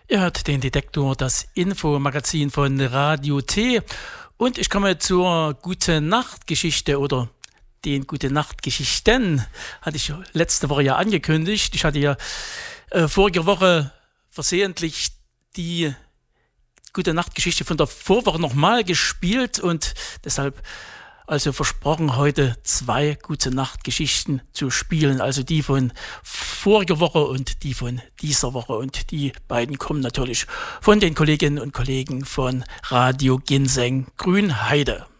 Ihr hört den Detektor, das Infomagazin von Radio T. Und ich komme zur Gute-Nacht-Geschichte oder den Gute-Nacht-Geschichten. Hatte ich letzte Woche ja angekündigt. Ich hatte ja vorige Woche versehentlich die Gute-Nacht-Geschichte von der Vorwoche nochmal gespielt und deshalb also versprochen, heute 2 Gute-Nacht-Geschichten zu spielen. Also die von voriger Woche und die von dieser Woche. Und die beiden kommen natürlich von den Kolleginnen und Kollegen von Radio Ginseng Grünheide.